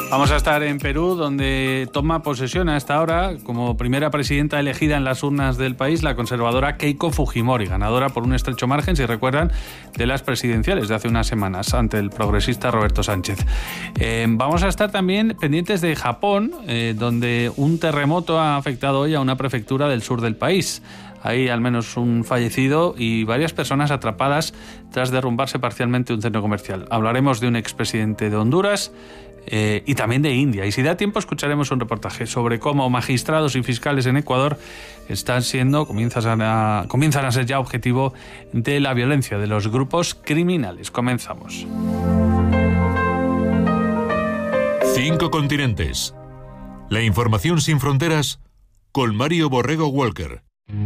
Vamos a estar en Perú, donde toma posesión a esta hora como primera presidenta elegida en las urnas del país la conservadora Keiko Fujimori, ganadora por un estrecho margen, si recuerdan, de las presidenciales de hace unas semanas ante el progresista Roberto Sánchez. Vamos a estar también pendientes de Japón, donde un terremoto ha afectado hoy a una prefectura del sur del país. Hay al menos un fallecido y varias personas atrapadas tras derrumbarse parcialmente un centro comercial. Hablaremos de un expresidente de Honduras y también de India. Y si da tiempo escucharemos un reportaje sobre cómo magistrados y fiscales en Ecuador comienzan a ser ya objetivo de la violencia de los grupos criminales. Comenzamos. 5 continentes. La información sin fronteras con Mario Borrego Walker.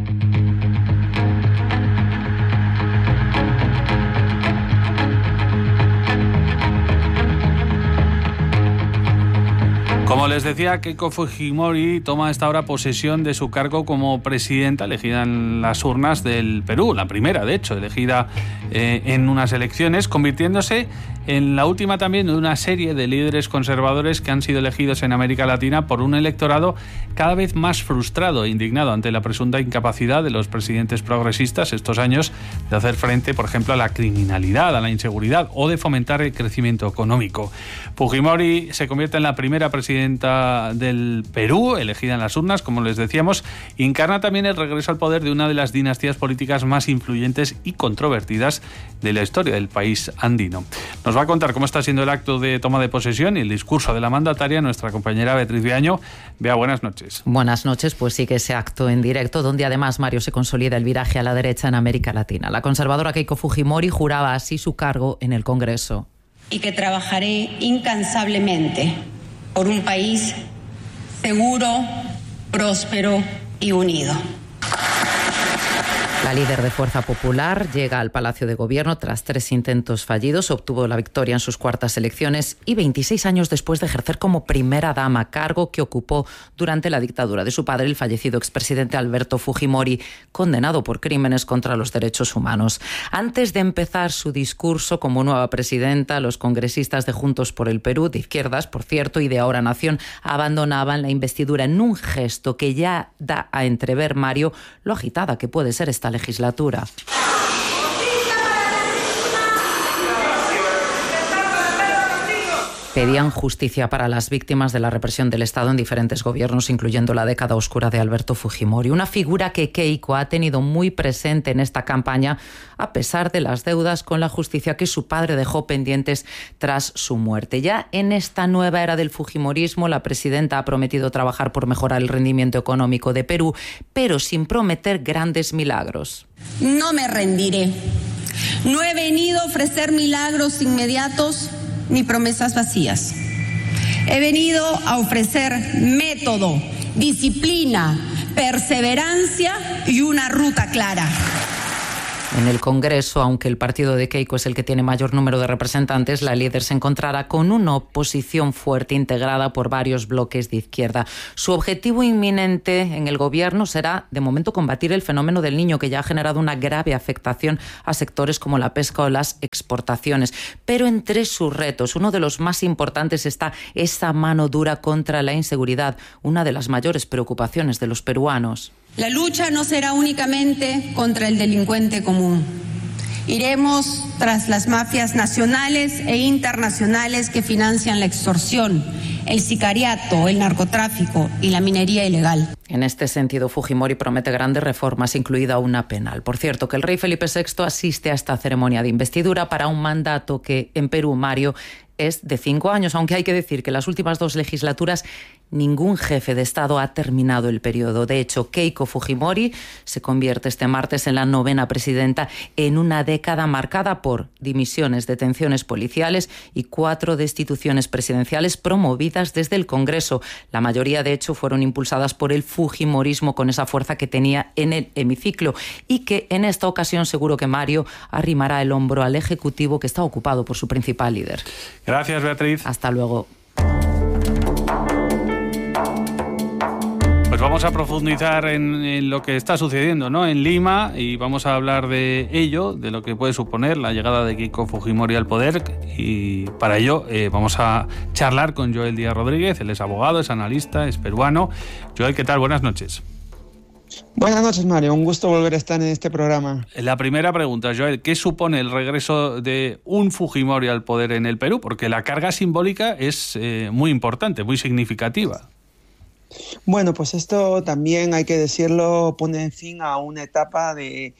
Como les decía, Keiko Fujimori toma a esta hora posesión de su cargo como presidenta elegida en las urnas del Perú, la primera, de hecho, elegida en unas elecciones, convirtiéndose en la última también de una serie de líderes conservadores que han sido elegidos en América Latina por un electorado cada vez más frustrado e indignado ante la presunta incapacidad de los presidentes progresistas estos años de hacer frente, por ejemplo, a la criminalidad, a la inseguridad o de fomentar el crecimiento económico. Fujimori se convierte en la primera presidenta del Perú, elegida en las urnas, como les decíamos, y encarna también el regreso al poder de una de las dinastías políticas más influyentes y controvertidas de la historia del país andino. Nos va a contar cómo está siendo el acto de toma de posesión y el discurso de la mandataria nuestra compañera Beatriz Viaño. Bea, buenas noches. Buenas noches, pues sigue ese acto en directo, donde además, Mario, se consolida el viraje a la derecha en América Latina. La conservadora Keiko Fujimori juraba así su cargo en el Congreso. Y que trabajaré incansablemente por un país seguro, próspero y unido. La líder de Fuerza Popular llega al Palacio de Gobierno tras 3 intentos fallidos, obtuvo la victoria en sus cuartas elecciones y 26 años después de ejercer como primera dama, cargo que ocupó durante la dictadura de su padre, el fallecido expresidente Alberto Fujimori, condenado por crímenes contra los derechos humanos. Antes de empezar su discurso como nueva presidenta, los congresistas de Juntos por el Perú, de izquierdas, por cierto, y de Ahora Nación, abandonaban la investidura en un gesto que ya da a entrever, Mario, lo agitada que puede ser esta legislatura. Pedían justicia para las víctimas de la represión del Estado en diferentes gobiernos, incluyendo la década oscura de Alberto Fujimori, una figura que Keiko ha tenido muy presente en esta campaña, a pesar de las deudas con la justicia que su padre dejó pendientes tras su muerte. Ya en esta nueva era del fujimorismo, la presidenta ha prometido trabajar por mejorar el rendimiento económico de Perú, pero sin prometer grandes milagros. No me rendiré. No he venido a ofrecer milagros inmediatos ni promesas vacías. He venido a ofrecer método, disciplina, perseverancia y una ruta clara. En el Congreso, aunque el partido de Keiko es el que tiene mayor número de representantes, la líder se encontrará con una oposición fuerte integrada por varios bloques de izquierda. Su objetivo inminente en el gobierno será, de momento, combatir el fenómeno del Niño, que ya ha generado una grave afectación a sectores como la pesca o las exportaciones. Pero entre sus retos, uno de los más importantes está esa mano dura contra la inseguridad, una de las mayores preocupaciones de los peruanos. La lucha no será únicamente contra el delincuente común. Iremos tras las mafias nacionales e internacionales que financian la extorsión, el sicariato, el narcotráfico y la minería ilegal. En este sentido, Fujimori promete grandes reformas, incluida una penal. Por cierto, que el rey Felipe VI asiste a esta ceremonia de investidura para un mandato que en Perú, Mario, es de 5 años, aunque hay que decir que en las últimas 2 legislaturas ningún jefe de Estado ha terminado el periodo. De hecho, Keiko Fujimori se convierte este martes en la 9ª presidenta en una década marcada por dimisiones, detenciones policiales y 4 destituciones presidenciales promovidas desde el Congreso. La mayoría, de hecho, fueron impulsadas por el fujimorismo con esa fuerza que tenía en el hemiciclo y que en esta ocasión seguro que Mario arrimará el hombro al Ejecutivo, que está ocupado por su principal líder. Gracias, Beatriz. Hasta luego. Pues vamos a profundizar en lo que está sucediendo, ¿no?, en Lima, y vamos a hablar de ello, de lo que puede suponer la llegada de Keiko Fujimori al poder, y para ello vamos a charlar con Joel Díaz Rodríguez. Él es abogado, es analista, es peruano. Joel, ¿qué tal? Buenas noches. Buenas noches, Mario. Un gusto volver a estar en este programa. La primera pregunta, Joel, ¿qué supone el regreso de un Fujimori al poder en el Perú? Porque la carga simbólica es muy importante, muy significativa. Bueno, pues esto también, hay que decirlo, pone fin a una etapa de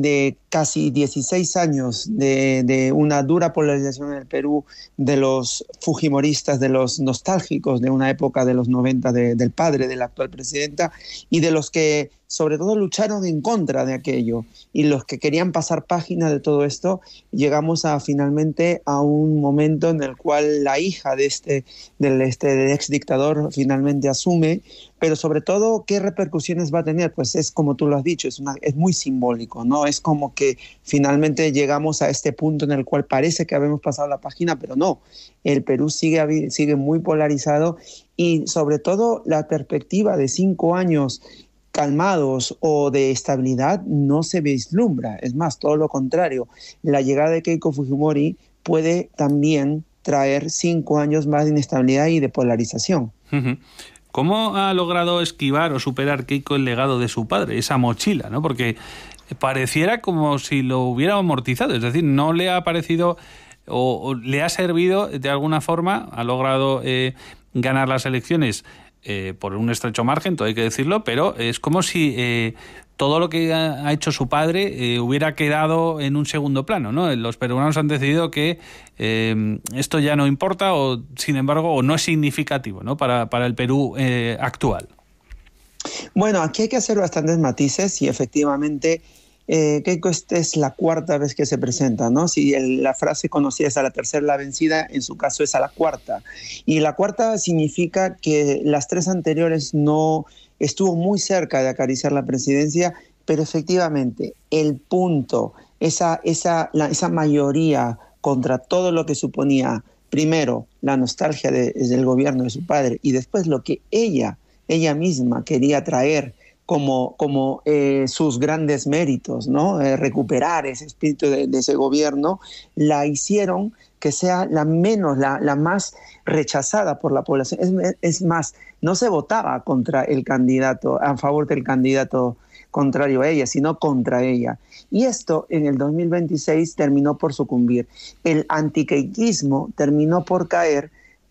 casi 16 años de una dura polarización en el Perú, de los fujimoristas, de los nostálgicos de una época de los 90 del padre de la actual presidenta, y de los que sobre todo lucharon en contra de aquello, y los que querían pasar página de todo esto. Llegamos finalmente a un momento en el cual la hija del ex dictador finalmente asume, pero sobre todo, ¿qué repercusiones va a tener? Pues es como tú lo has dicho, es muy simbólico, ¿no? Es como que finalmente llegamos a este punto en el cual parece que habíamos pasado la página, pero no. El Perú sigue muy polarizado, y sobre todo la perspectiva de 5 años calmados o de estabilidad no se vislumbra. Es más, todo lo contrario. La llegada de Keiko Fujimori puede también traer 5 años más de inestabilidad y de polarización. ¿Cómo ha logrado esquivar o superar Keiko el legado de su padre, esa mochila, ¿no? Porque pareciera como si lo hubiera amortizado, es decir, no le ha parecido o le ha servido de alguna forma, ha logrado ganar las elecciones por un estrecho margen, todo hay que decirlo, pero es como si todo lo que ha hecho su padre hubiera quedado en un segundo plano, ¿no? Los peruanos han decidido que esto ya no importa, o sin embargo, o no es significativo, ¿no?, para el Perú actual. Bueno, aquí hay que hacer bastantes matices, y efectivamente Keiko, esta es la 4ª vez que se presenta, ¿no? Si la frase conocida es a la tercera la vencida, en su caso es a la 4ª. Y la 4ª significa que las 3 anteriores no estuvo muy cerca de acariciar la presidencia, pero efectivamente el punto, esa mayoría contra todo lo que suponía, primero, la nostalgia del gobierno de su padre, y después lo que ella misma quería traer como sus grandes méritos, ¿no? Recuperar ese espíritu de ese gobierno, la hicieron que sea la más rechazada por la población. Es más, no se votaba contra el candidato, a favor del candidato contrario a ella, sino contra ella. Y esto en el 2026 terminó por sucumbir. El antiqueiquismo terminó por caer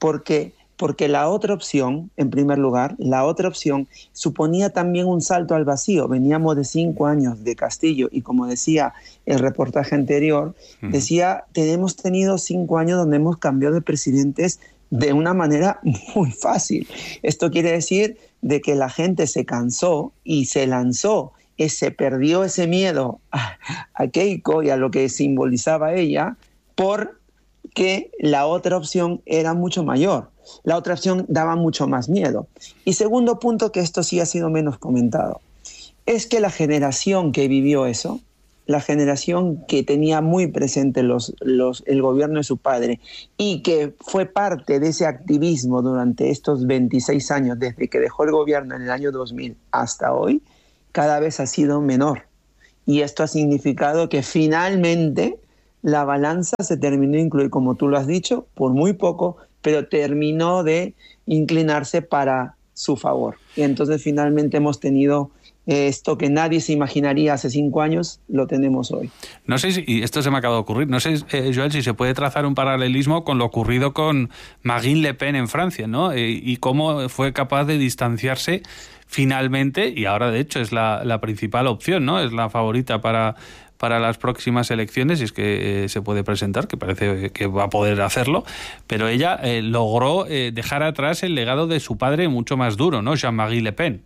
porque la otra opción, en primer lugar, la otra opción suponía también un salto al vacío. Veníamos de 5 años de Castillo, y como decía el reportaje anterior, decía, hemos tenido 5 años donde hemos cambiado de presidentes de una manera muy fácil. Esto quiere decir de que la gente se cansó y se lanzó, se perdió ese miedo a Keiko y a lo que simbolizaba ella, porque la otra opción era mucho mayor. La otra opción daba mucho más miedo. Y segundo punto, que esto sí ha sido menos comentado, es que la generación que vivió eso, la generación que tenía muy presente el gobierno de su padre, y que fue parte de ese activismo durante estos 26 años, desde que dejó el gobierno en el año 2000 hasta hoy, cada vez ha sido menor. Y esto ha significado que finalmente la balanza se terminó de incluir, como tú lo has dicho, por muy poco, pero terminó de inclinarse para su favor. Y entonces finalmente hemos tenido esto que nadie se imaginaría hace 5 años, lo tenemos hoy. No sé y esto se me acaba de ocurrir, no sé, Joel, si se puede trazar un paralelismo con lo ocurrido con Marine Le Pen en Francia, ¿no? Y cómo fue capaz de distanciarse finalmente, y ahora de hecho es la principal opción, ¿no? Es la favorita para las próximas elecciones, y es que se puede presentar, que parece que va a poder hacerlo, pero ella logró dejar atrás el legado de su padre mucho más duro, ¿no? Jean-Marie Le Pen.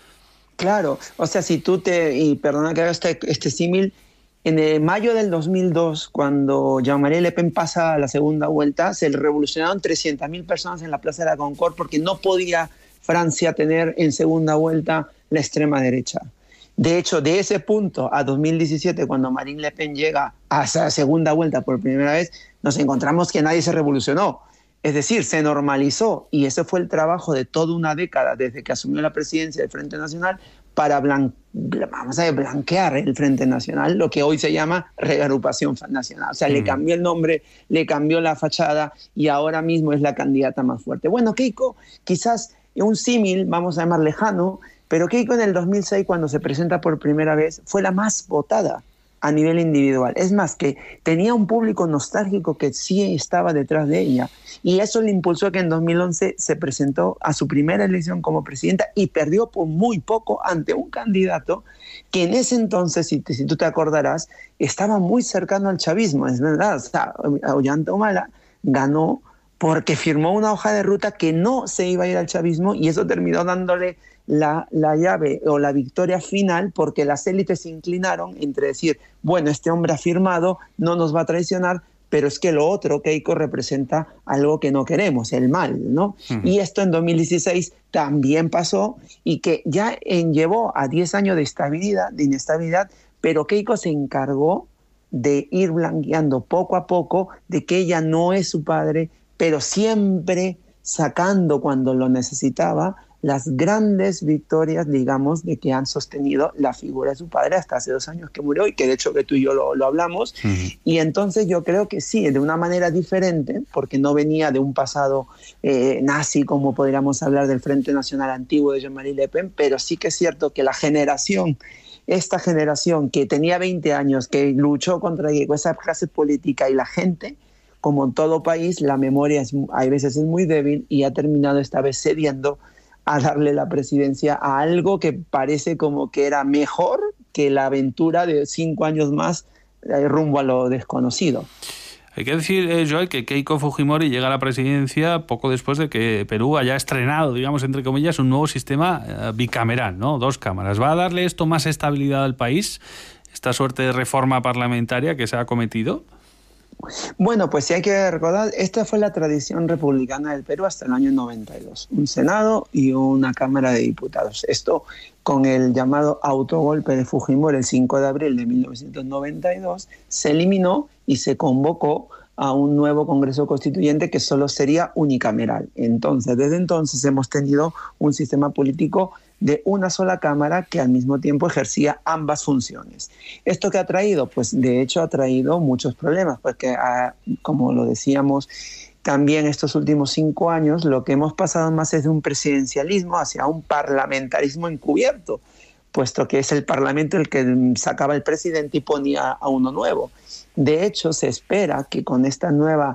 Claro, o sea, si tú y perdona que haga este símil, en mayo del 2002, cuando Jean-Marie Le Pen pasa a la segunda vuelta, se revolucionaron 300.000 personas en la Plaza de la Concorde, porque no podía Francia tener en segunda vuelta la extrema derecha. De hecho, de ese punto a 2017, cuando Marine Le Pen llega a esa segunda vuelta por primera vez, nos encontramos que nadie se revolucionó. Es decir, se normalizó, y ese fue el trabajo de toda una década desde que asumió la presidencia del Frente Nacional para blanquear el Frente Nacional, lo que hoy se llama Reagrupación Nacional. O sea, le cambió el nombre, le cambió la fachada y ahora mismo es la candidata más fuerte. Bueno, Keiko, quizás un símil, vamos a llamar lejano, pero Keiko en el 2006, cuando se presenta por primera vez, fue la más votada a nivel individual. Es más, que tenía un público nostálgico que sí estaba detrás de ella. Y eso le impulsó a que en 2011 se presentó a su primera elección como presidenta y perdió por muy poco ante un candidato que en ese entonces, si tú te acordarás, estaba muy cercano al chavismo. Es verdad, o sea, Ollanta Humala ganó porque firmó una hoja de ruta que no se iba a ir al chavismo, y eso terminó dándole la llave o la victoria final, porque las élites se inclinaron entre decir, bueno, este hombre ha firmado, no nos va a traicionar, pero es que lo otro, Keiko, representa algo que no queremos, el mal, ¿no? Y esto en 2016 también pasó, y que ya llevó a 10 años de inestabilidad, pero Keiko se encargó de ir blanqueando poco a poco de que ella no es su padre, pero siempre sacando cuando lo necesitaba las grandes victorias, digamos, de que han sostenido la figura de su padre hasta hace 2 años que murió, y que de hecho que tú y yo lo hablamos. Y entonces yo creo que sí, de una manera diferente, porque no venía de un pasado nazi, como podríamos hablar del Frente Nacional antiguo de Jean-Marie Le Pen, pero sí que es cierto que esta generación que tenía 20 años, que luchó contra esa clase política y la gente, como en todo país, la memoria hay veces es muy débil, y ha terminado esta vez cediendo a darle la presidencia a algo que parece como que era mejor que la aventura de 5 años más rumbo a lo desconocido. Hay que decir, Joel, que Keiko Fujimori llega a la presidencia poco después de que Perú haya estrenado, digamos, entre comillas, un nuevo sistema bicameral, ¿no? 2 cámaras. ¿Va a darle esto más estabilidad al país, esta suerte de reforma parlamentaria que se ha cometido? Bueno, pues sí hay que recordar, esta fue la tradición republicana del Perú hasta el año 92. Un Senado y una Cámara de Diputados. Esto con el llamado autogolpe de Fujimori el 5 de abril de 1992, se eliminó y se convocó a un nuevo Congreso Constituyente que solo sería unicameral. Entonces, desde entonces hemos tenido un sistema político de una sola cámara que al mismo tiempo ejercía ambas funciones. ¿Esto qué ha traído? Pues de hecho ha traído muchos problemas, porque como lo decíamos también estos últimos 5 años, lo que hemos pasado más es de un presidencialismo hacia un parlamentarismo encubierto, puesto que es el Parlamento el que sacaba el presidente y ponía a uno nuevo. De hecho, se espera que con esta nueva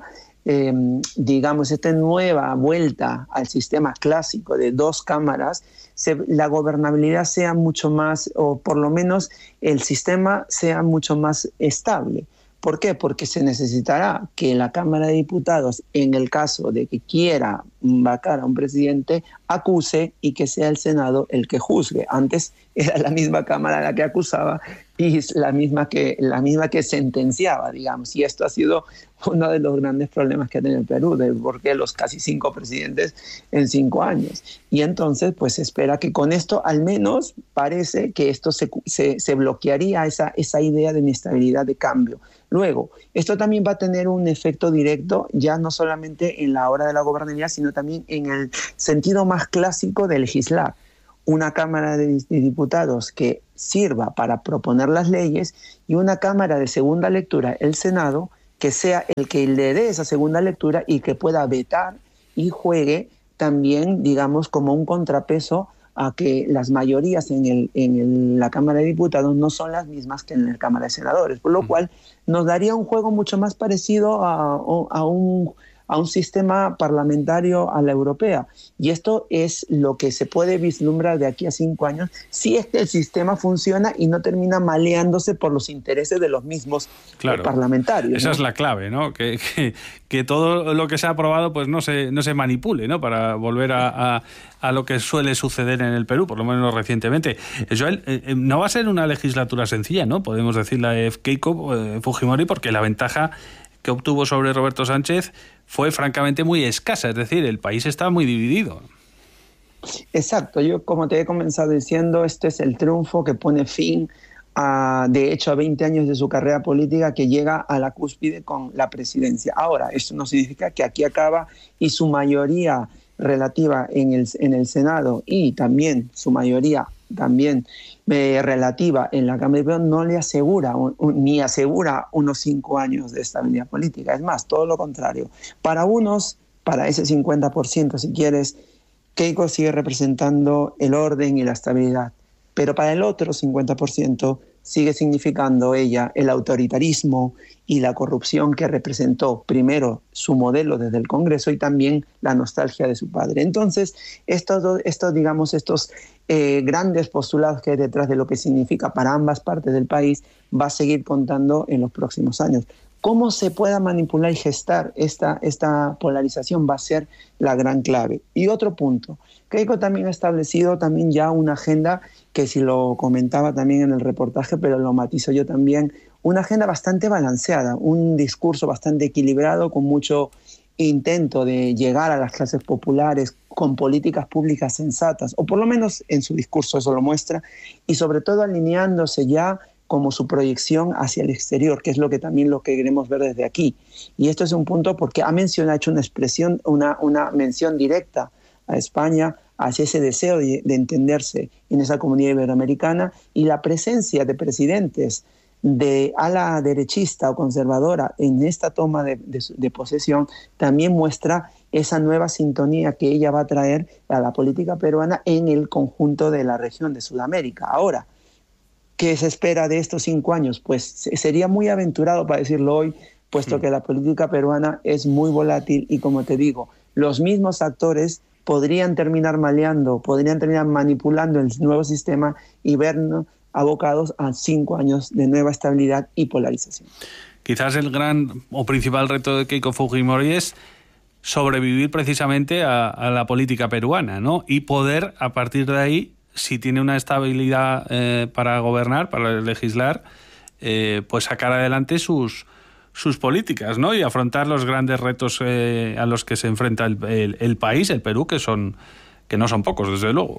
esta nueva vuelta al sistema clásico de 2 cámaras, la gobernabilidad sea mucho más, o por lo menos el sistema sea mucho más estable. ¿Por qué? Porque se necesitará que la Cámara de Diputados, en el caso de que quiera vacar a un presidente, acuse, y que sea el Senado el que juzgue. Antes era la misma Cámara la que acusaba y la misma que sentenciaba, digamos. Y esto ha sido uno de los grandes problemas que ha tenido el Perú, de por qué los casi 5 presidentes en 5 años. Y entonces, pues se espera que con esto, al menos, parece que esto se bloquearía esa idea de inestabilidad, de cambio. Luego, esto también va a tener un efecto directo, ya no solamente en la hora de la gobernabilidad, sino también en el sentido más clásico de legislar. Una Cámara de Diputados que sirva para proponer las leyes, y una Cámara de segunda lectura, el Senado, que sea el que le dé esa segunda lectura y que pueda vetar y juegue también, digamos, como un contrapeso a que las mayorías en la Cámara de Diputados no son las mismas que en la Cámara de Senadores, por lo cual nos daría un juego mucho más parecido a un sistema parlamentario a la europea. Y esto es lo que se puede vislumbrar de aquí a 5 años, si es que el sistema funciona y no termina maleándose por los intereses de los mismos parlamentarios. Esa es la clave, ¿no? Que todo lo que se ha aprobado pues no se manipule, ¿no? Para volver a lo que suele suceder en el Perú, por lo menos recientemente. Joel, no va a ser una legislatura sencilla, ¿no? Podemos decir la de Keiko Fujimori, porque la ventaja que obtuvo sobre Roberto Sánchez fue francamente muy escasa, es decir, el país está muy dividido. Exacto, yo como te he comenzado diciendo, este es el triunfo que pone fin de hecho a 20 años de su carrera política, que llega a la cúspide con la presidencia. Ahora, esto no significa que aquí acaba y su mayoría relativa en el Senado y también su mayoría relativa en la Cámara de Diputados no le asegura ni asegura unos 5 años de estabilidad política. Es más, todo lo contrario. Para ese 50%, si quieres, Keiko sigue representando el orden y la estabilidad, pero para el otro 50% sigue significando ella el autoritarismo y la corrupción que representó primero su modelo desde el Congreso y también la nostalgia de su padre. Entonces, estos grandes postulados que hay detrás de lo que significa para ambas partes del país va a seguir contando en los próximos años. Cómo se pueda manipular y gestar esta polarización va a ser la gran clave. Y otro punto, Keiko también ha establecido también ya una agenda que si lo comentaba también en el reportaje, pero lo matizo yo también, una agenda bastante balanceada, un discurso bastante equilibrado con mucho intento de llegar a las clases populares con políticas públicas sensatas, o por lo menos en su discurso eso lo muestra, y sobre todo alineándose ya como su proyección hacia el exterior, que es lo que queremos ver desde aquí. Y esto es un punto porque ha hecho una mención directa a España hacia ese deseo de entenderse en esa comunidad iberoamericana, y la presencia de presidentes de ala derechista o conservadora en esta toma de posesión también muestra esa nueva sintonía que ella va a traer a la política peruana en el conjunto de la región de Sudamérica. Ahora, ¿qué se espera de estos 5 años? Pues sería muy aventurado para decirlo hoy, puesto que la política peruana es muy volátil y, como te digo, los mismos actores podrían terminar maleando, podrían terminar manipulando el nuevo sistema y vernos abocados a 5 años de nueva estabilidad y polarización. Quizás el gran o principal reto de Keiko Fujimori es sobrevivir precisamente a la política peruana, ¿no? Y poder, a partir de ahí, si tiene una estabilidad para gobernar, para legislar, pues sacar adelante sus políticas, ¿no? Y afrontar los grandes retos a los que se enfrenta el país, el Perú, que no son pocos, desde luego.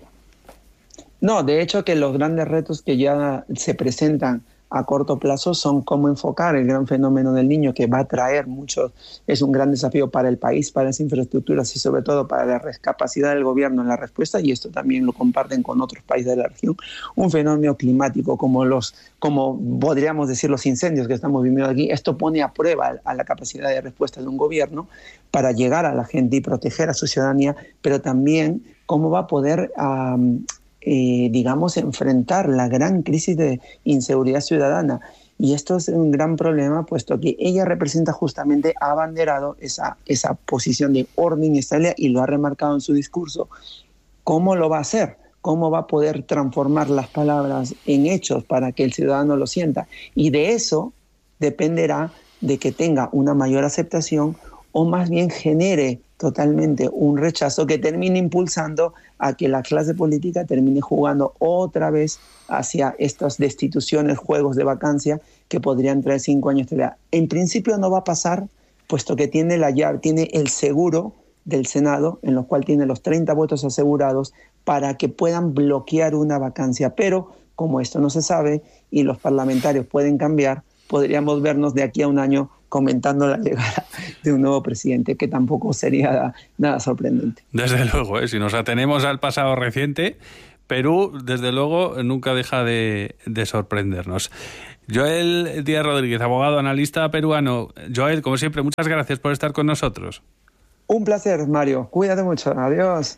No, de hecho que los grandes retos que ya se presentan a corto plazo son cómo enfocar el gran fenómeno del niño, que va a traer es un gran desafío para el país, para las infraestructuras y sobre todo para la capacidad del gobierno en la respuesta, y esto también lo comparten con otros países de la región. Un fenómeno climático como podríamos decir los incendios que estamos viviendo aquí, esto pone a prueba a la capacidad de respuesta de un gobierno para llegar a la gente y proteger a su ciudadanía, pero también cómo va a poder enfrentar la gran crisis de inseguridad ciudadana. Y esto es un gran problema, puesto que ella representa justamente, ha abanderado esa posición de orden y estabilidad y lo ha remarcado en su discurso. ¿Cómo lo va a hacer? ¿Cómo va a poder transformar las palabras en hechos para que el ciudadano lo sienta? Y de eso dependerá de que tenga una mayor aceptación o más bien genere totalmente un rechazo que termine impulsando a que la clase política termine jugando otra vez hacia estas destituciones, juegos de vacancia que podrían traer 5 años de edad. En principio no va a pasar, puesto que tiene tiene el seguro del Senado, en lo cual tiene los 30 votos asegurados para que puedan bloquear una vacancia. Pero como esto no se sabe y los parlamentarios pueden cambiar, podríamos vernos de aquí a un año comentando la llegada de un nuevo presidente, que tampoco sería nada sorprendente. Desde luego, si nos atenemos al pasado reciente, Perú, desde luego, nunca deja de sorprendernos. Joel Díaz Rodríguez, abogado, analista peruano. Joel, como siempre, muchas gracias por estar con nosotros. Un placer, Mario. Cuídate mucho. Adiós.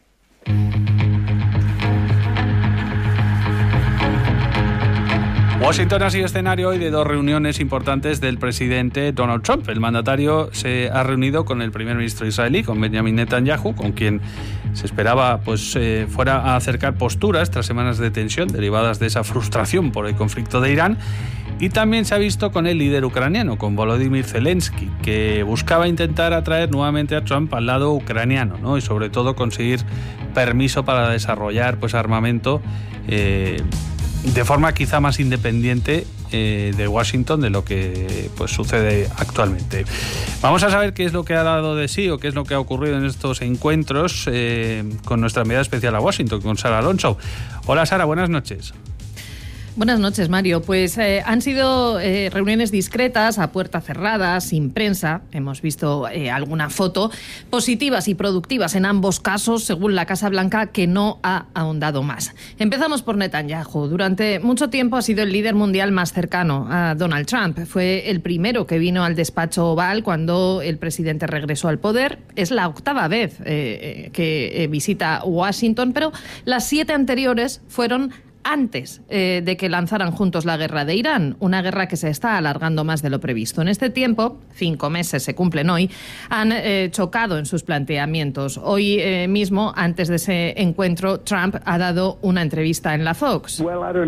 Washington ha sido escenario hoy de 2 reuniones importantes del presidente Donald Trump. El mandatario se ha reunido con el primer ministro israelí, con Benjamin Netanyahu, con quien se esperaba fuera a acercar posturas tras semanas de tensión derivadas de esa frustración por el conflicto de Irán. Y también se ha visto con el líder ucraniano, con Volodymyr Zelensky, que buscaba intentar atraer nuevamente a Trump al lado ucraniano, ¿no? Y sobre todo conseguir permiso para desarrollar armamento de forma quizá más independiente de Washington de lo que sucede actualmente. Vamos a saber qué es lo que ha dado de sí o qué es lo que ha ocurrido en estos encuentros con nuestra enviada especial a Washington, con Sara Alonso. Hola Sara, buenas noches. Buenas noches, Mario. Pues han sido reuniones discretas, a puerta cerrada, sin prensa. Hemos visto alguna foto, positivas y productivas en ambos casos, según la Casa Blanca, que no ha ahondado más. Empezamos por Netanyahu. Durante mucho tiempo ha sido el líder mundial más cercano a Donald Trump. Fue el primero que vino al despacho Oval cuando el presidente regresó al poder. Es la 8ª vez que visita Washington, pero las 7 anteriores fueron antes de que lanzaran juntos la guerra de Irán, una guerra que se está alargando más de lo previsto. En este tiempo, 5 meses se cumplen hoy, han chocado en sus planteamientos. Hoy mismo, antes de ese encuentro, Trump ha dado una entrevista en la Fox.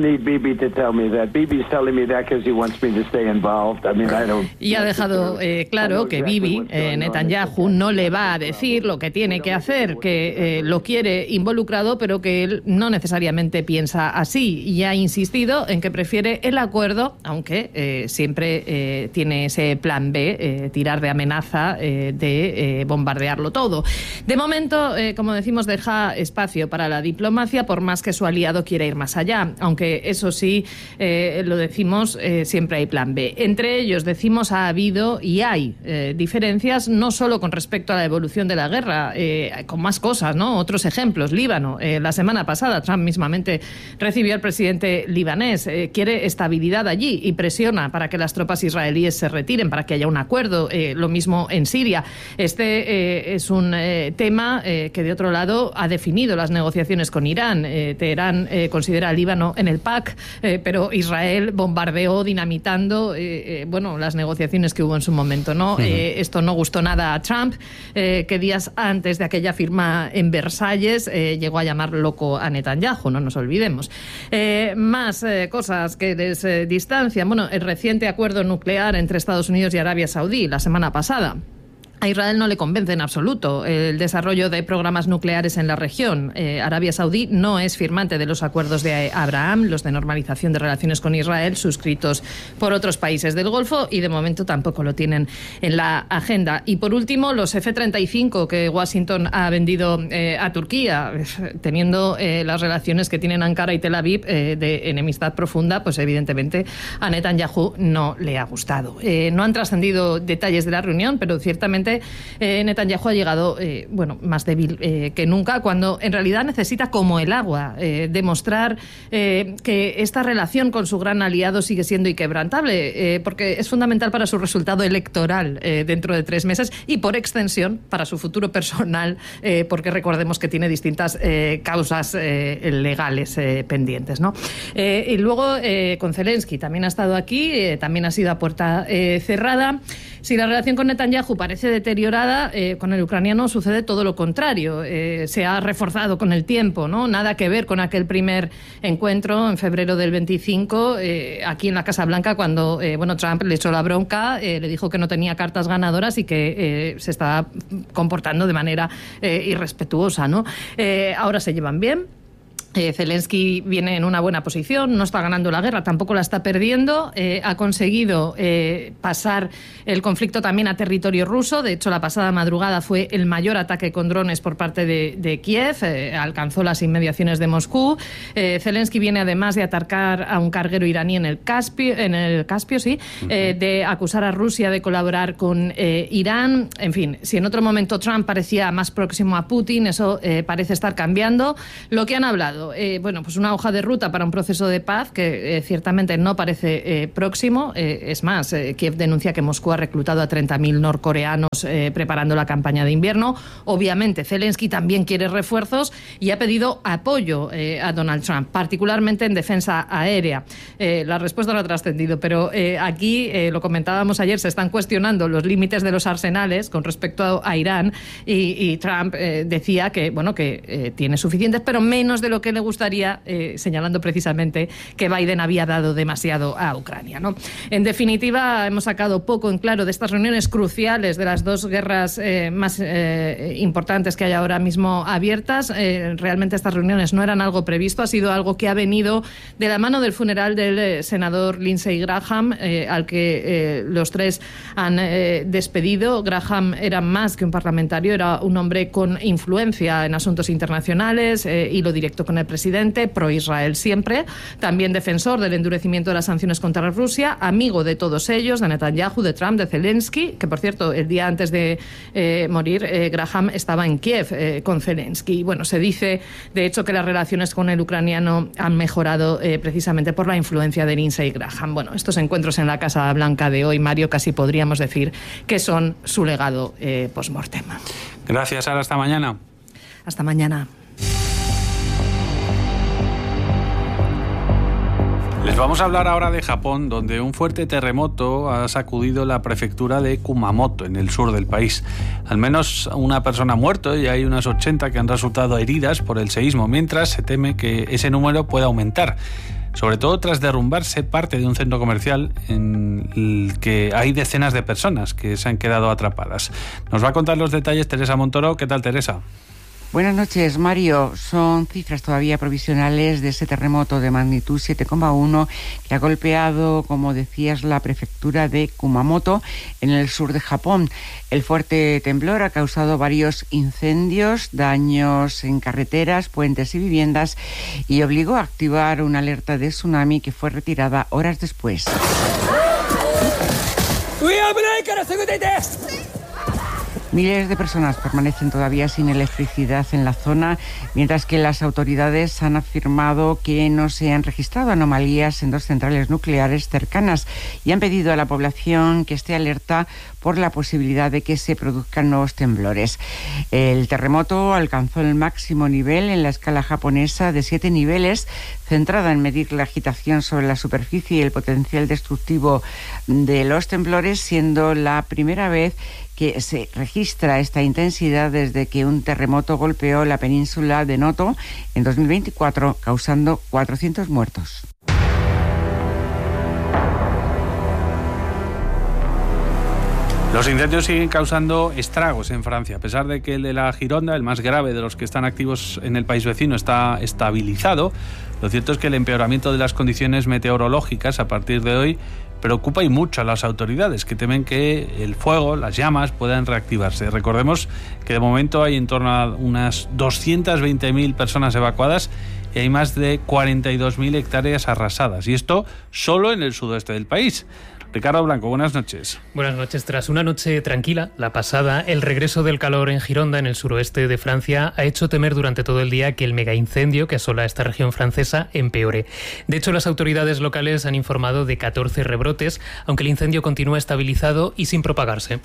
Y ha dejado claro que Bibi, Netanyahu, no le va a decir lo que tiene que hacer, que lo quiere involucrado, pero que él no necesariamente piensa así. Y ha insistido en que prefiere el acuerdo, aunque siempre tiene ese plan B, tirar de amenaza, de bombardearlo todo. De momento, como decimos, deja espacio para la diplomacia, por más que su aliado quiera ir más allá. Aunque eso sí, lo decimos, siempre hay plan B. Entre ellos, decimos, ha habido y hay diferencias, no solo con respecto a la evolución de la guerra, con más cosas, ¿no? Otros ejemplos. Líbano, la semana pasada, Trump mismamente recibió al presidente libanés, quiere estabilidad allí y presiona para que las tropas israelíes se retiren, para que haya un acuerdo. Lo mismo en Siria. Este es un tema que, de otro lado, ha definido las negociaciones con Irán. Teherán considera a Líbano en el PAC, pero Israel bombardeó, dinamitando las negociaciones que hubo en su momento, ¿no? Esto no gustó nada a Trump, que días antes de aquella firma en Versalles llegó a llamar loco a Netanyahu, no nos olvidemos. Más cosas que les distancian. Bueno, el reciente acuerdo nuclear entre Estados Unidos y Arabia Saudí la semana pasada. A Israel no le convence en absoluto el desarrollo de programas nucleares en la región. Arabia Saudí no es firmante de los acuerdos de Abraham, los de normalización de relaciones con Israel, suscritos por otros países del Golfo, y de momento tampoco lo tienen en la agenda. Y por último, los F-35 que Washington ha vendido a Turquía, teniendo las relaciones que tienen Ankara y Tel Aviv de enemistad profunda, pues evidentemente a Netanyahu no le ha gustado. No han trascendido detalles de la reunión, pero ciertamente Netanyahu ha llegado más débil que nunca, cuando en realidad necesita, como el agua, demostrar que esta relación con su gran aliado sigue siendo inquebrantable, porque es fundamental para su resultado electoral dentro de 3 meses y, por extensión, para su futuro personal, porque recordemos que tiene distintas causas legales pendientes, ¿no? Y luego con Zelensky también ha estado aquí, también ha sido a puerta cerrada. Si la relación con Netanyahu parece deteriorada, con el ucraniano sucede todo lo contrario. Se ha reforzado con el tiempo, ¿no? Nada que ver con aquel primer encuentro en febrero del 25, aquí en la Casa Blanca, cuando Trump le echó la bronca, le dijo que no tenía cartas ganadoras y que se estaba comportando de manera irrespetuosa, ¿no? Ahora se llevan bien. Zelensky viene en una buena posición, no está ganando la guerra, tampoco la está perdiendo, ha conseguido pasar el conflicto también a territorio ruso. De hecho, la pasada madrugada fue el mayor ataque con drones por parte de Kiev, alcanzó las inmediaciones de Moscú. Zelensky viene además de atacar a un carguero iraní en el Caspio, de acusar a Rusia de colaborar con Irán. En fin, si en otro momento Trump parecía más próximo a Putin, eso parece estar cambiando. Lo que han hablado, pues una hoja de ruta para un proceso de paz que ciertamente no parece próximo. Es más, Kiev denuncia que Moscú ha reclutado a 30.000 norcoreanos preparando la campaña de invierno. Obviamente, Zelensky también quiere refuerzos y ha pedido apoyo a Donald Trump, particularmente en defensa aérea. La respuesta no ha trascendido, pero aquí, lo comentábamos ayer, se están cuestionando los límites de los arsenales con respecto a Irán y Trump decía que tiene suficientes, pero menos de lo que le gustaría, señalando precisamente que Biden había dado demasiado a Ucrania, ¿no? En definitiva, hemos sacado poco en claro de estas reuniones cruciales, de las 2 guerras más importantes que hay ahora mismo abiertas. Realmente estas reuniones no eran algo previsto, ha sido algo que ha venido de la mano del funeral del senador Lindsey Graham, al que los 3 han despedido. Graham era más que un parlamentario, era un hombre con influencia en asuntos internacionales, hilo directo con primer presidente, pro-Israel siempre, también defensor del endurecimiento de las sanciones contra Rusia, amigo de todos ellos, de Netanyahu, de Trump, de Zelensky, que por cierto, el día antes de morir, Graham estaba en Kiev con Zelensky. Bueno, se dice, de hecho, que las relaciones con el ucraniano han mejorado precisamente por la influencia de Lindsey Graham. Bueno, estos encuentros en la Casa Blanca de hoy, Mario, casi podríamos decir que son su legado post-mortem. Gracias, Sara. Hasta mañana. Hasta mañana. Les vamos a hablar ahora de Japón, donde un fuerte terremoto ha sacudido la prefectura de Kumamoto, en el sur del país. Al menos una persona ha muerto y hay unas 80 que han resultado heridas por el seísmo, mientras se teme que ese número pueda aumentar, sobre todo tras derrumbarse parte de un centro comercial en el que hay decenas de personas que se han quedado atrapadas. Nos va a contar los detalles Teresa Montoro. ¿Qué tal, Teresa? Buenas noches, Mario. Son cifras todavía provisionales de ese terremoto de magnitud 7,1 que ha golpeado, como decías, la prefectura de Kumamoto, en el sur de Japón. El fuerte temblor ha causado varios incendios, daños en carreteras, puentes y viviendas y obligó a activar una alerta de tsunami que fue retirada horas después. Miles de personas permanecen todavía sin electricidad en la zona, mientras que las autoridades han afirmado que no se han registrado anomalías en 2 centrales nucleares cercanas y han pedido a la población que esté alerta por la posibilidad de que se produzcan nuevos temblores. El terremoto alcanzó el máximo nivel en la escala japonesa de 7 niveles, centrada en medir la agitación sobre la superficie y el potencial destructivo de los temblores, siendo la primera vez que se registra esta intensidad desde que un terremoto golpeó la península de Noto en 2024, causando 400 muertos. Los incendios siguen causando estragos en Francia, a pesar de que el de la Gironda, el más grave de los que están activos en el país vecino, está estabilizado. Lo cierto es que el empeoramiento de las condiciones meteorológicas a partir de hoy preocupa y mucho a las autoridades, que temen que el fuego, las llamas, puedan reactivarse. Recordemos que de momento hay en torno a unas 220.000 personas evacuadas y hay más de 42.000 hectáreas arrasadas. Y esto solo en el sudoeste del país. Ricardo Blanco, buenas noches. Buenas noches. Tras una noche tranquila, la pasada, el regreso del calor en Gironda, en el suroeste de Francia, ha hecho temer durante todo el día que el megaincendio que asola esta región francesa empeore. De hecho, las autoridades locales han informado de 14 rebrotes, aunque el incendio continúa estabilizado y sin propagarse.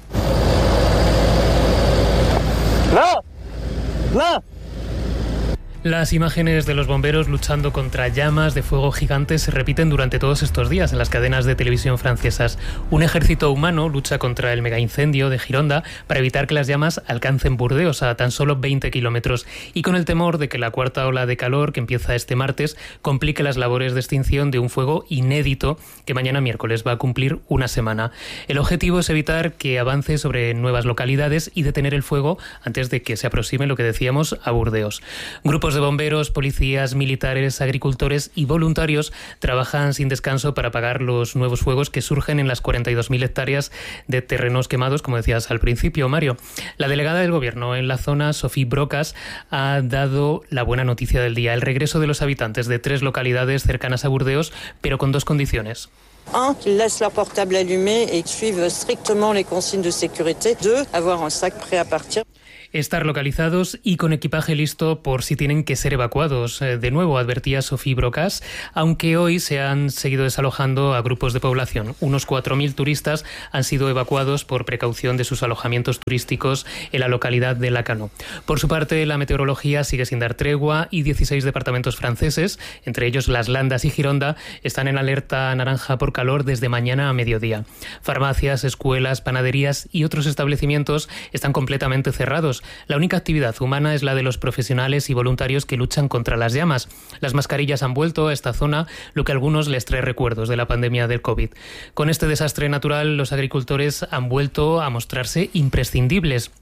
Las imágenes de los bomberos luchando contra llamas de fuego gigantes se repiten durante todos estos días en las cadenas de televisión francesas. Un ejército humano lucha contra el megaincendio de Gironda para evitar que las llamas alcancen Burdeos, a tan solo 20 kilómetros, y con el temor de que la cuarta ola de calor, que empieza este martes, complique las labores de extinción de un fuego inédito que mañana miércoles va a cumplir una semana. El objetivo es evitar que avance sobre nuevas localidades y detener el fuego antes de que se aproxime, lo que decíamos, a Burdeos. Grupos de bomberos, policías, militares, agricultores y voluntarios trabajan sin descanso para apagar los nuevos fuegos que surgen en las 42.000 hectáreas de terrenos quemados, como decías al principio, Mario. La delegada del Gobierno en la zona, Sophie Brocas, ha dado la buena noticia del día: el regreso de los habitantes de 3 localidades cercanas a Burdeos, pero con 2 condiciones. 1, qu'ils laissent leur portable allumé et suivent strictement les consignes de sécurité. 2, avoir un sac prêt à partir. Estar localizados y con equipaje listo por si tienen que ser evacuados. De nuevo, advertía Sophie Brocas, aunque hoy se han seguido desalojando a grupos de población. Unos 4.000 turistas han sido evacuados por precaución de sus alojamientos turísticos en la localidad de Lacanau. Por su parte, la meteorología sigue sin dar tregua y 16 departamentos franceses, entre ellos Las Landas y Gironda, están en alerta naranja por calor desde mañana a mediodía. Farmacias, escuelas, panaderías y otros establecimientos están completamente cerrados. La única actividad humana es la de los profesionales y voluntarios que luchan contra las llamas. Las mascarillas han vuelto a esta zona, lo que a algunos les trae recuerdos de la pandemia del COVID. Con este desastre natural, los agricultores han vuelto a mostrarse imprescindibles.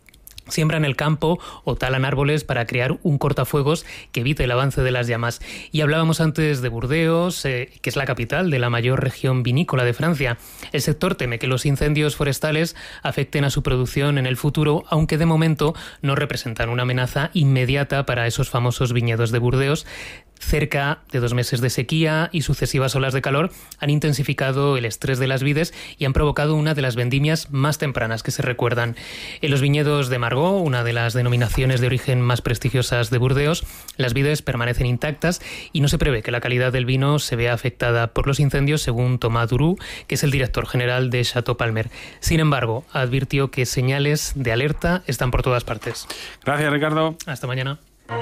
siembran el campo o talan árboles para crear un cortafuegos que evite el avance de las llamas. Y hablábamos antes de Burdeos, que es la capital de la mayor región vinícola de Francia. El sector teme que los incendios forestales afecten a su producción en el futuro, aunque de momento no representan una amenaza inmediata para esos famosos viñedos de Burdeos. Cerca de 2 meses de sequía y sucesivas olas de calor han intensificado el estrés de las vides y han provocado una de las vendimias más tempranas que se recuerdan. En los viñedos de Margaux, una de las denominaciones de origen más prestigiosas de Burdeos, las vides permanecen intactas y no se prevé que la calidad del vino se vea afectada por los incendios, según Thomas Duroux, que es el director general de Chateau Palmer. Sin embargo, advirtió que señales de alerta están por todas partes. Gracias, Ricardo. Hasta mañana.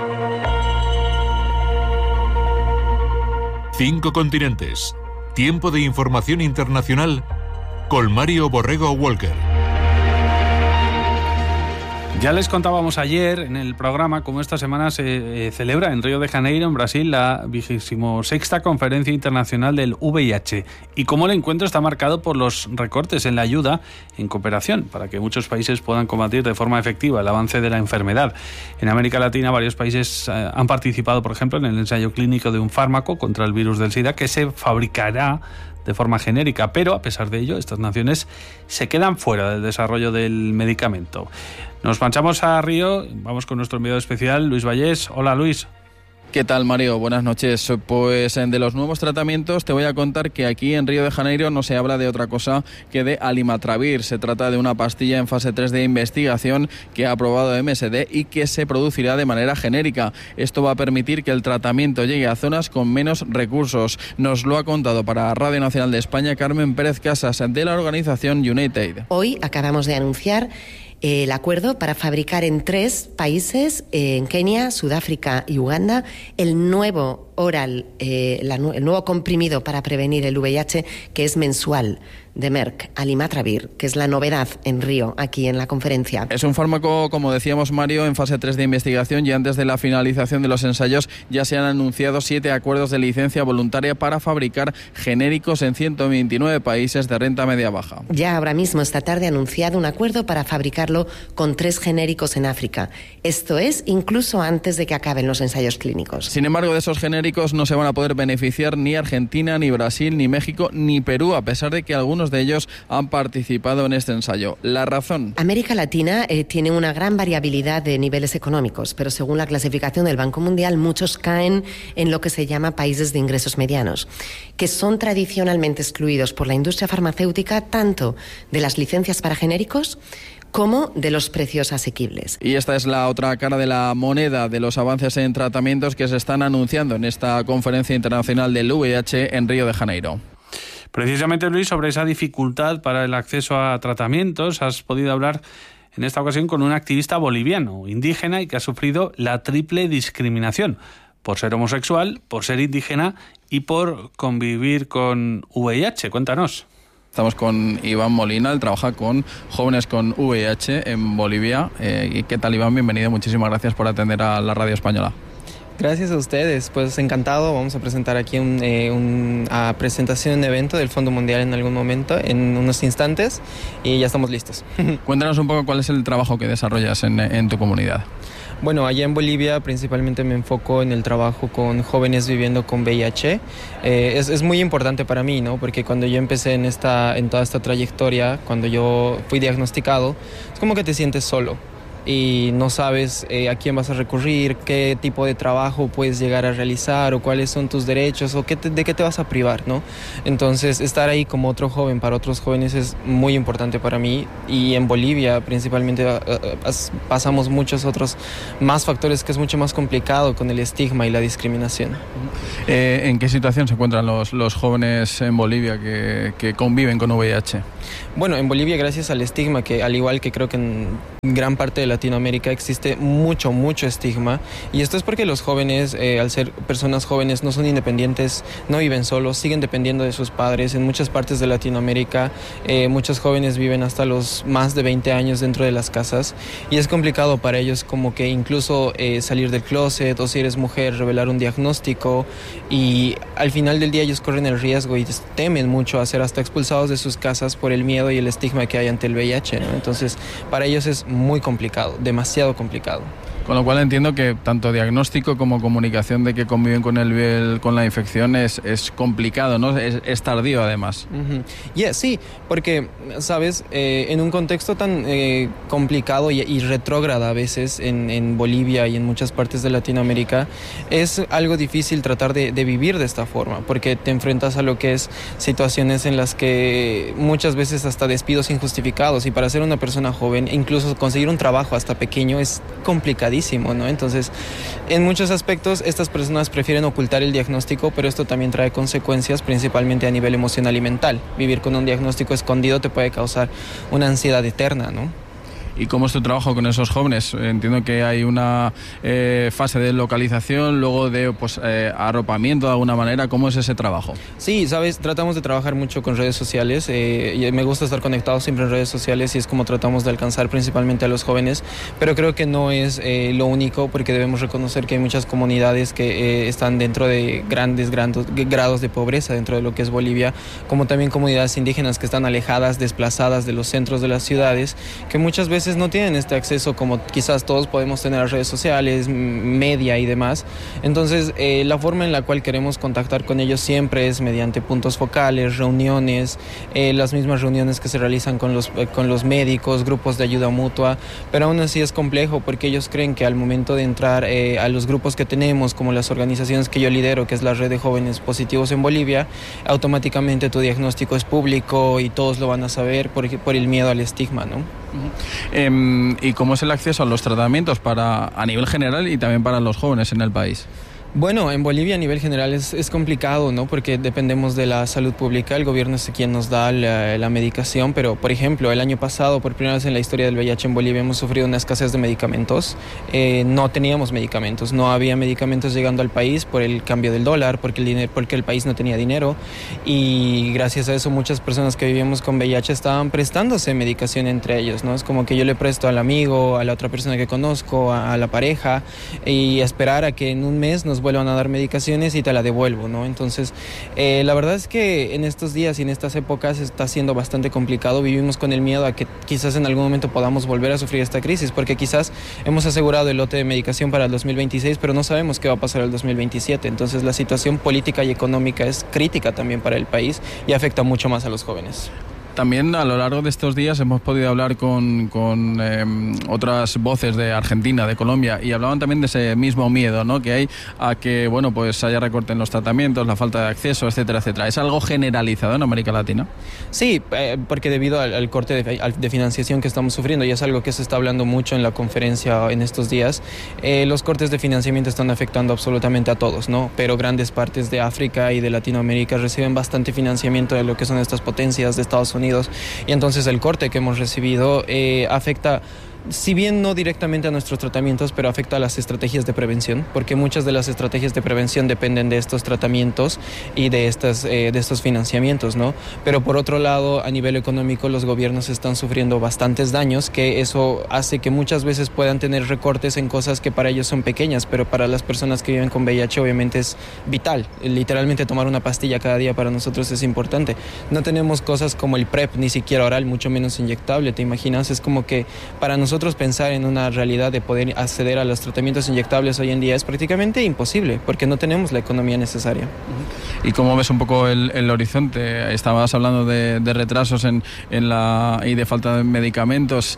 5 continentes. Tiempo de información internacional con Mario Borrego Walker. Ya les contábamos ayer en el programa cómo esta semana se celebra en Río de Janeiro, en Brasil, la 26ª Conferencia Internacional del VIH y cómo el encuentro está marcado por los recortes en la ayuda en cooperación para que muchos países puedan combatir de forma efectiva el avance de la enfermedad. En América Latina varios países han participado, por ejemplo, en el ensayo clínico de un fármaco contra el virus del SIDA que se fabricará de forma genérica, pero a pesar de ello estas naciones se quedan fuera del desarrollo del medicamento. Nos marchamos a Río, vamos con nuestro enviado especial, Luis Vallés. Hola, Luis. ¿Qué tal, Mario? Buenas noches. Pues de los nuevos tratamientos te voy a contar que aquí en Río de Janeiro no se habla de otra cosa que de alimatravir. Se trata de una pastilla en fase 3 de investigación que ha aprobado MSD y que se producirá de manera genérica. Esto va a permitir que el tratamiento llegue a zonas con menos recursos. Nos lo ha contado para Radio Nacional de España Carmen Pérez Casas, de la organización UnitAid. Hoy acabamos de anunciar el acuerdo para fabricar en 3 países, en Kenia, Sudáfrica y Uganda, el nuevo oral, el nuevo comprimido para prevenir el VIH, que es mensual, de Merck, alimatravir, que es la novedad en Río, aquí en la conferencia. Es un fármaco, como decíamos, Mario, en fase 3 de investigación y antes de la finalización de los ensayos ya se han anunciado 7 acuerdos de licencia voluntaria para fabricar genéricos en 129 países de renta media-baja. Ya ahora mismo, esta tarde, ha anunciado un acuerdo para fabricarlo con 3 genéricos en África. Esto es, incluso antes de que acaben los ensayos clínicos. Sin embargo, de esos genéricos no se van a poder beneficiar ni Argentina, ni Brasil, ni México, ni Perú, a pesar de que algunos de ellos han participado en este ensayo. La razón. América Latina tiene una gran variabilidad de niveles económicos, pero según la clasificación del Banco Mundial, muchos caen en lo que se llama países de ingresos medianos, que son tradicionalmente excluidos por la industria farmacéutica tanto de las licencias para genéricos como de los precios asequibles. Y esta es la otra cara de la moneda de los avances en tratamientos que se están anunciando en esta conferencia internacional del VIH en Río de Janeiro. Precisamente, Luis, sobre esa dificultad para el acceso a tratamientos, has podido hablar en esta ocasión con un activista boliviano, indígena y que ha sufrido la triple discriminación por ser homosexual, por ser indígena y por convivir con VIH. Cuéntanos. Estamos con Iván Molina, él trabaja con jóvenes con VIH en Bolivia. ¿Qué tal, Iván? Bienvenido, muchísimas gracias por atender a la radio española. Gracias a ustedes, pues encantado. Vamos a presentar aquí una presentación, un evento del Fondo Mundial en algún momento, en unos instantes, y ya estamos listos. Cuéntanos un poco cuál es el trabajo que desarrollas en tu comunidad. Bueno, allá en Bolivia principalmente me enfoco en el trabajo con jóvenes viviendo con VIH. Es muy importante para mí, ¿no? Porque cuando yo empecé en toda esta trayectoria, cuando yo fui diagnosticado, es como que te sientes solo y no sabes a quién vas a recurrir, qué tipo de trabajo puedes llegar a realizar o cuáles son tus derechos o de qué te vas a privar, ¿no? Entonces, estar ahí como otro joven para otros jóvenes es muy importante para mí, y en Bolivia principalmente pasamos muchos otros más factores que es mucho más complicado con el estigma y la discriminación. ¿En qué situación se encuentran los jóvenes en Bolivia que conviven con VIH? Bueno, en Bolivia, gracias al estigma, que al igual que creo que en gran parte de Latinoamérica existe mucho estigma, y esto es porque los jóvenes, al ser personas jóvenes, no son independientes, no viven solos, siguen dependiendo de sus padres. En muchas partes de Latinoamérica muchos jóvenes viven hasta los más de 20 años dentro de las casas, y es complicado para ellos como que incluso salir del closet, o si eres mujer, revelar un diagnóstico, y al final del día ellos corren el riesgo y temen mucho a ser hasta expulsados de sus casas por el el miedo y el estigma que hay ante el VIH, ¿no? Entonces, para ellos es muy complicado, demasiado complicado. Con lo cual entiendo que tanto diagnóstico como comunicación de que conviven con la infección es complicado, ¿no? Es tardío, además. Sí, porque, ¿sabes? En un contexto tan complicado y retrógrada a veces en Bolivia y en muchas partes de Latinoamérica, es algo difícil tratar de vivir de esta forma, porque te enfrentas a lo que es situaciones en las que muchas veces hasta despidos injustificados, y para ser una persona joven, incluso conseguir un trabajo hasta pequeño es complicadísimo, ¿no? Entonces, en muchos aspectos, estas personas prefieren ocultar el diagnóstico, pero esto también trae consecuencias, principalmente a nivel emocional y mental. Vivir con un diagnóstico escondido te puede causar una ansiedad eterna, ¿no? ¿Y cómo es tu trabajo con esos jóvenes? Entiendo que hay una fase de localización, luego de arropamiento de alguna manera. ¿Cómo es ese trabajo? Sí, sabes, tratamos de trabajar mucho con redes sociales. Y me gusta estar conectado siempre en redes sociales y es como tratamos de alcanzar principalmente a los jóvenes. Pero creo que no es lo único, porque debemos reconocer que hay muchas comunidades que están dentro de grandes grados de pobreza dentro de lo que es Bolivia, como también comunidades indígenas que están alejadas, desplazadas de los centros de las ciudades, que muchas veces no tienen este acceso como quizás todos podemos tener a redes sociales, media y demás. Entonces, la forma en la cual queremos contactar con ellos siempre es mediante puntos focales, reuniones, las mismas reuniones que se realizan con los médicos, grupos de ayuda mutua, pero aún así es complejo porque ellos creen que al momento de entrar a los grupos que tenemos, como las organizaciones que yo lidero, que es la Red de Jóvenes Positivos en Bolivia, automáticamente tu diagnóstico es público y todos lo van a saber por el miedo al estigma, ¿no? ¿Y cómo es el acceso a los tratamientos a nivel general y también para los jóvenes en el país? Bueno, en Bolivia a nivel general es complicado, ¿no? Porque dependemos de la salud pública, el gobierno es quien nos da la medicación, pero por ejemplo, el año pasado, por primera vez en la historia del VIH en Bolivia, hemos sufrido una escasez de medicamentos. No teníamos medicamentos, no había medicamentos llegando al país por el cambio del dólar, porque el país no tenía dinero, y gracias a eso muchas personas que vivíamos con VIH estaban prestándose medicación entre ellos, ¿no? Es como que yo le presto al amigo, a la otra persona que conozco, a la pareja, y esperar a que en un mes nos vuelvan a dar medicaciones y te la devuelvo, ¿no? Entonces, la verdad es que en estos días y en estas épocas está siendo bastante complicado. Vivimos con el miedo a que quizás en algún momento podamos volver a sufrir esta crisis, porque quizás hemos asegurado el lote de medicación para el 2026, pero no sabemos qué va a pasar el 2027. Entonces, la situación política y económica es crítica también para el país y afecta mucho más a los jóvenes. También a lo largo de estos días hemos podido hablar con otras voces de Argentina, de Colombia, y hablaban también de ese mismo miedo, ¿no?, que hay a que pues haya recorte en los tratamientos, la falta de acceso, etcétera, etcétera. ¿Es algo generalizado en América Latina? Sí, porque debido al corte de financiación que estamos sufriendo, y es algo que se está hablando mucho en la conferencia en estos días, los cortes de financiamiento están afectando absolutamente a todos, ¿no? Pero grandes partes de África y de Latinoamérica reciben bastante financiamiento de lo que son estas potencias de Estados Unidos, y entonces el corte que hemos recibido afecta, si bien no directamente a nuestros tratamientos, pero afecta a las estrategias de prevención, porque muchas de las estrategias de prevención dependen de estos tratamientos y de estos financiamientos, ¿no? Pero por otro lado, a nivel económico, los gobiernos están sufriendo bastantes daños, que eso hace que muchas veces puedan tener recortes en cosas que para ellos son pequeñas, pero para las personas que viven con VIH obviamente es vital. Literalmente tomar una pastilla cada día para nosotros es importante. No tenemos cosas como el PrEP, ni siquiera oral, mucho menos inyectable, ¿te imaginas? Es como que para nosotros pensar en una realidad de poder acceder a los tratamientos inyectables hoy en día es prácticamente imposible, porque no tenemos la economía necesaria. ¿Y cómo ves un poco el horizonte? Estabas hablando de retrasos y de falta de medicamentos.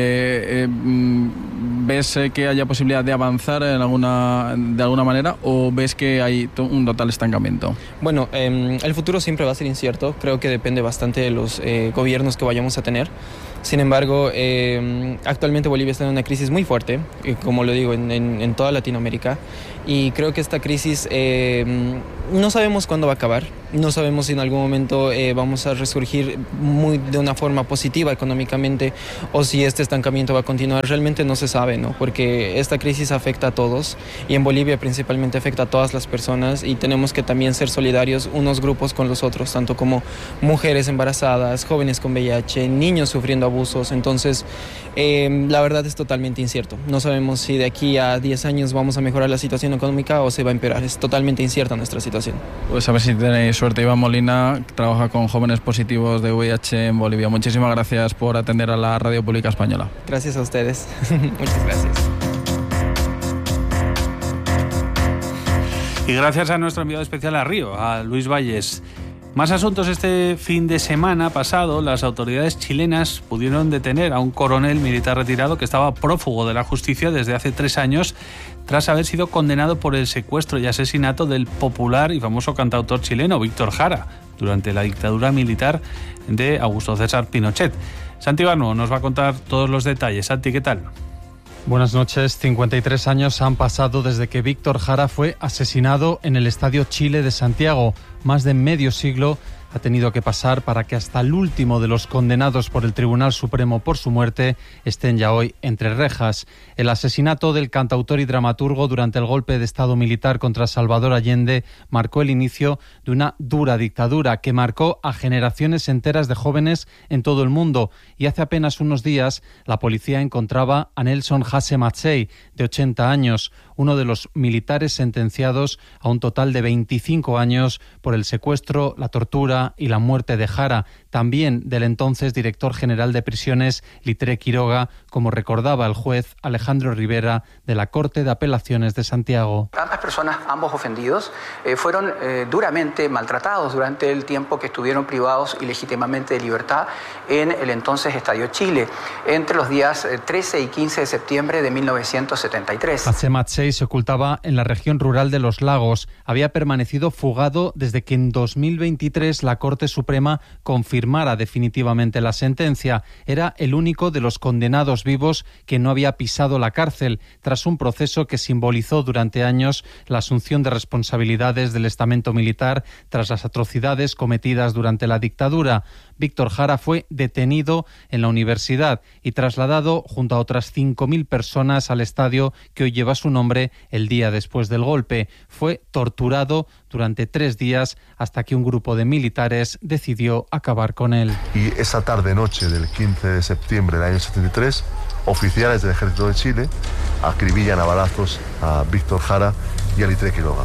¿Ves que haya posibilidad de avanzar de alguna manera, o ves que hay un total estancamiento? Bueno, el futuro siempre va a ser incierto. Creo que depende bastante de los gobiernos que vayamos a tener. Sin embargo, actualmente Bolivia está en una crisis muy fuerte, como lo digo, en toda Latinoamérica, y creo que esta crisis no sabemos cuándo va a acabar, no sabemos si en algún momento vamos a resurgir de una forma positiva económicamente, o si este estancamiento va a continuar. Realmente no se sabe, ¿no? Porque esta crisis afecta a todos, y en Bolivia principalmente afecta a todas las personas, y tenemos que también ser solidarios unos grupos con los otros, tanto como mujeres embarazadas, jóvenes con VIH, niños sufriendo abusos. Entonces, la verdad es totalmente incierto. No sabemos si de aquí a 10 años vamos a mejorar la situación económica o se va a empeorar. Es totalmente incierta nuestra situación. Pues a ver si tenéis suerte, Iván Molina, trabaja con jóvenes positivos de VIH en Bolivia. Muchísimas gracias por atender a la Radio Pública Española. Gracias a ustedes. Muchas gracias. Y gracias a nuestro enviado especial a Río, a Luis Valles. Más asuntos. Este fin de semana pasado, las autoridades chilenas pudieron detener a un coronel militar retirado que estaba prófugo de la justicia desde hace 3 años, tras haber sido condenado por el secuestro y asesinato del popular y famoso cantautor chileno Víctor Jara durante la dictadura militar de Augusto César Pinochet. Santi Barno nos va a contar todos los detalles. Santi, ¿qué tal? Buenas noches. 53 años han pasado desde que Víctor Jara fue asesinado en el Estadio Chile de Santiago. Más de medio siglo ha tenido que pasar para que hasta el último de los condenados por el Tribunal Supremo por su muerte estén ya hoy entre rejas. El asesinato del cantautor y dramaturgo durante el golpe de Estado militar contra Salvador Allende marcó el inicio de una dura dictadura que marcó a generaciones enteras de jóvenes en todo el mundo. Y hace apenas unos días la policía encontraba a Nelson Hasse Matsei, de 80 años, uno de los militares sentenciados a un total de 25 años por el secuestro, la tortura y la muerte de Jara, también del entonces director general de prisiones Litre Quiroga, como recordaba el juez Alejandro Rivera de la Corte de Apelaciones de Santiago. Ambas personas, ambos ofendidos, fueron duramente maltratados durante el tiempo que estuvieron privados ilegítimamente de libertad en el entonces Estadio Chile, entre los días 13 y 15 de septiembre de 1973. Hasse Matsei se ocultaba en la región rural de Los Lagos. Había permanecido fugado desde que en 2023 la Corte Suprema confirmara definitivamente la sentencia. Era el único de los condenados vivos que no había pisado la cárcel, tras un proceso que simbolizó durante años la asunción de responsabilidades del estamento militar tras las atrocidades cometidas durante la dictadura. Víctor Jara fue detenido en la universidad y trasladado junto a otras 5.000 personas al estadio que hoy lleva su nombre el día después del golpe. Fue torturado durante 3 días hasta que un grupo de militares decidió acabar con él. Y esa tarde-noche del 15 de septiembre del año 73, oficiales del Ejército de Chile acribillan a balazos a Víctor Jara y a Litre Quiroga.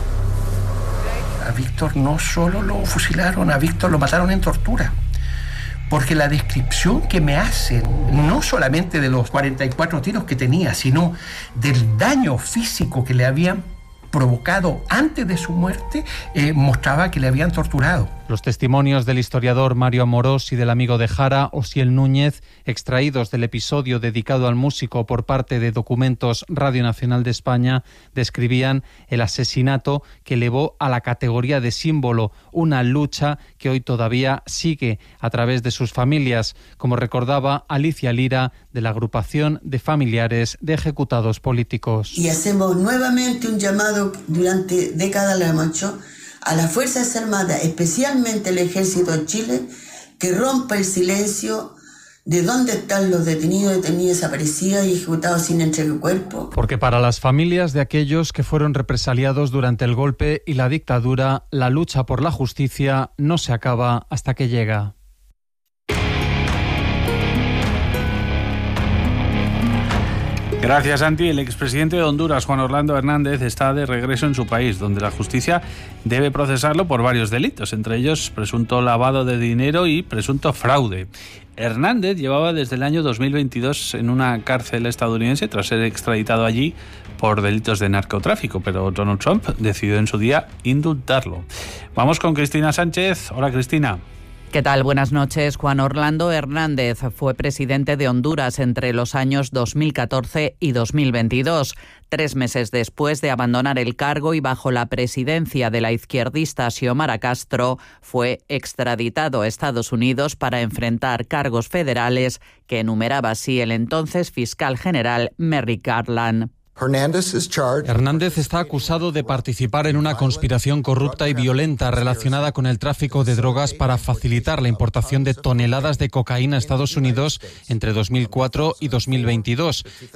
A Víctor no solo lo fusilaron, a Víctor lo mataron en tortura. Porque la descripción que me hacen, no solamente de los 44 tiros que tenía, sino del daño físico que le habían provocado antes de su muerte, mostraba que le habían torturado. Los testimonios del historiador Mario Amorós y del amigo de Jara, Osiel Núñez, extraídos del episodio dedicado al músico por parte de Documentos Radio Nacional de España, describían el asesinato que elevó a la categoría de símbolo, una lucha que hoy todavía sigue a través de sus familias, como recordaba Alicia Lira, de la agrupación de familiares de ejecutados políticos. Y hacemos nuevamente un llamado, durante décadas lo hemos hecho, a las Fuerzas Armadas, especialmente el Ejército de Chile, que rompa el silencio de dónde están los detenidos desaparecidos y ejecutados sin entrega de cuerpo. Porque para las familias de aquellos que fueron represaliados durante el golpe y la dictadura, la lucha por la justicia no se acaba hasta que llega. Gracias, Santi. El expresidente de Honduras, Juan Orlando Hernández, está de regreso en su país, donde la justicia debe procesarlo por varios delitos, entre ellos presunto lavado de dinero y presunto fraude. Hernández llevaba desde el año 2022 en una cárcel estadounidense tras ser extraditado allí por delitos de narcotráfico, pero Donald Trump decidió en su día indultarlo. Vamos con Cristina Sánchez. Hola, Cristina. ¿Qué tal? Buenas noches. Juan Orlando Hernández fue presidente de Honduras entre los años 2014 y 2022. 3 meses después de abandonar el cargo y bajo la presidencia de la izquierdista Xiomara Castro, fue extraditado a Estados Unidos para enfrentar cargos federales que enumeraba así el entonces fiscal general Merrick Garland. Hernández está acusado de participar en una conspiración corrupta y violenta relacionada con el tráfico de drogas para facilitar la importación de toneladas de cocaína a Estados Unidos entre 2004 y 2022.